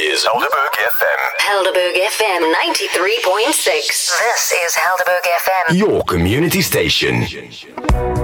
is Helderberg FM. Helderberg FM 93.6. This is Helderberg FM. Your community station.